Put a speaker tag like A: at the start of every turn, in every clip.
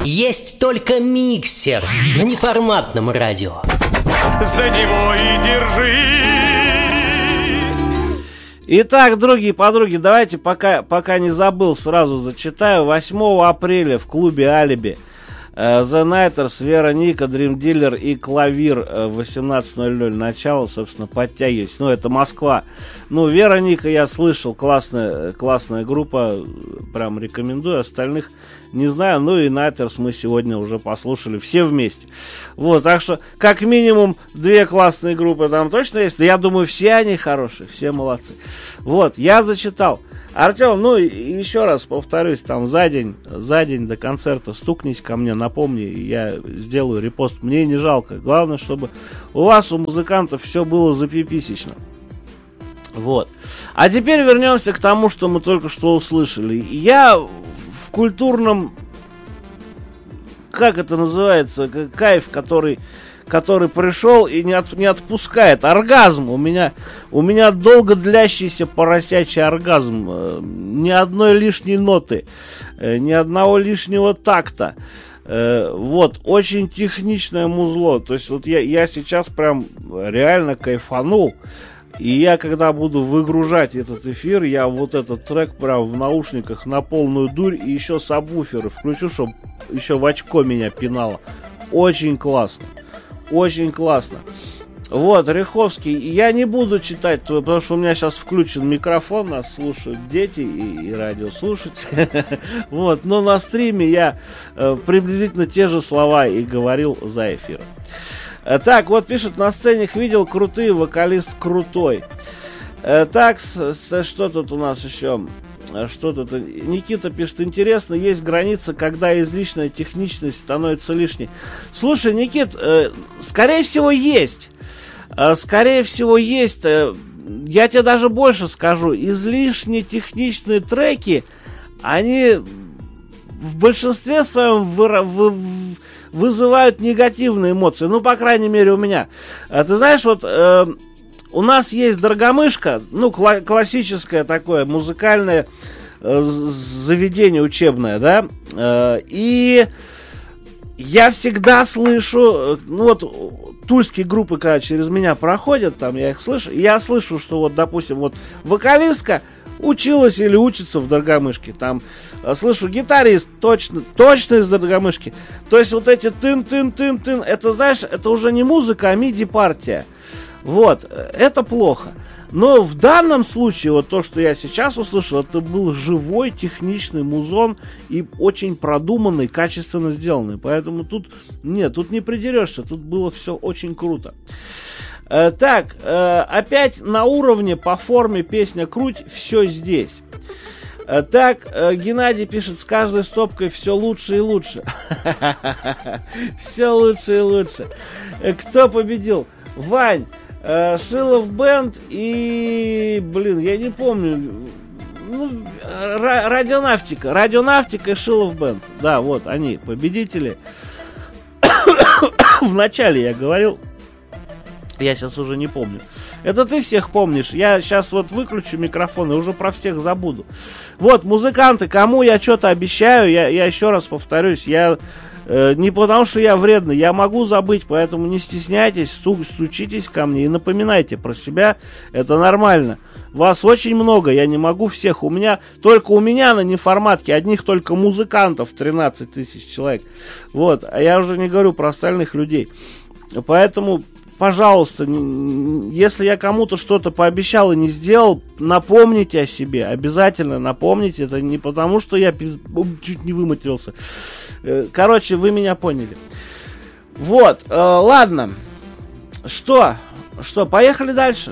A: Есть только миксер на неформатном радио.
B: За него и держись.
C: Итак, другие подруги, давайте, пока не забыл, сразу зачитаю. 8 апреля в клубе «Алиби» The Nighters, Вера Ника, Dream Dealer и Клавир в 18:00 начало, собственно, подтягивайтесь. Ну, это Москва. Ну, Вера Ника я слышал, классная группа, прям рекомендую, остальных не знаю. Ну и Nighters мы сегодня уже послушали все вместе. Вот, так что, как минимум, 2 классные группы там точно есть. Я думаю, все они хорошие, все молодцы. Вот, я зачитал. Артем, ну еще раз повторюсь, там за день до концерта стукнись ко мне, напомни, я сделаю репост, мне не жалко. Главное, чтобы у вас, у музыкантов, все было запиписечно. Вот. А теперь вернемся к тому, что мы только что услышали. Я в культурном, как это называется, кайф, который пришел и не отпускает. Оргазм. У меня долго длящийся поросячий оргазм. Ни одной лишней ноты. Ни одного лишнего такта. Вот. Очень техничное музло. То есть вот я сейчас прям реально кайфанул. И я когда буду выгружать этот эфир, я вот этот трек прям в наушниках на полную дурь и еще сабвуферы включу, чтобы еще в очко меня пинало. Очень классно. Очень классно. Вот, Ряховский. Я не буду читать, потому что у меня сейчас включен микрофон, нас слушают дети и радиослушатели. Вот, но на стриме я приблизительно те же слова и говорил за эфиром. Так, вот пишет, на сцене видел крутые, вокалист крутой. Так, что тут у нас еще? Что тут? Никита пишет, интересно, есть граница, когда излишняя техничность становится лишней. Слушай, Никит, скорее всего есть. Скорее всего есть. Я тебе даже больше скажу. Излишне техничные треки, они в большинстве своем вызывают негативные эмоции. Ну, по крайней мере, у меня. Ты знаешь, вот... У нас есть Дорогомышка, ну, классическое такое музыкальное заведение учебное, да, и я всегда слышу, ну, вот, тульские группы, когда через меня проходят, там, я их слышу, я слышу, что, вот, допустим, вот, вокалистка училась или учится в Дорогомышке, там, слышу, гитарист точно из Дорогомышки, то есть, вот эти тын-тын-тын-тын, это, знаешь, это уже не музыка, а миди-партия. Вот, это плохо. Но в данном случае, вот то, что я сейчас услышал, это был живой, техничный музон и очень продуманный, качественно сделанный. Поэтому тут не придерешься, тут было все очень круто. Так, опять на уровне, по форме песня «Круть», все здесь. Так, Геннадий пишет, с каждой стопкой все лучше и лучше. Все лучше и лучше. Кто победил? Вань, Шилов Бенд и, я не помню, ну, Радионавтика и Шилов Бенд. Да, вот они, победители. В начале я говорил, я сейчас уже не помню. Это ты всех помнишь. Я сейчас вот выключу микрофон и уже про всех забуду. Вот, музыканты, кому я что-то обещаю, я еще раз повторюсь, не потому что я вредный, я могу забыть, поэтому не стесняйтесь, стучитесь ко мне и напоминайте про себя, это нормально. Вас очень много, я не могу всех, только у меня на неформатке одних только музыкантов 13 тысяч человек, вот, а я уже не говорю про остальных людей, поэтому, пожалуйста, если я кому-то что-то пообещал и не сделал, напомните о себе, обязательно напомните, это не потому что я чуть не выматерился. Короче, вы меня поняли. Вот, ладно. Что, поехали дальше.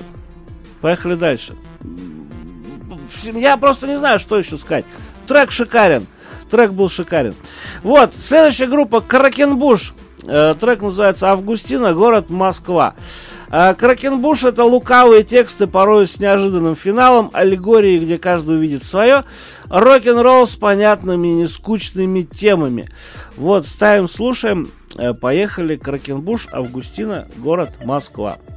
C: Я просто не знаю, что еще сказать. Трек шикарен. Трек был шикарен. Вот, следующая группа Кракенбуш. Трек называется «Августина. Город Москва». Кракенбуш — это лукавые тексты, порой с неожиданным финалом, аллегории, где каждый увидит свое, рок-н-ролл с понятными и нескучными темами. Вот, ставим, слушаем, поехали. Кракенбуш, Августина, город Москва.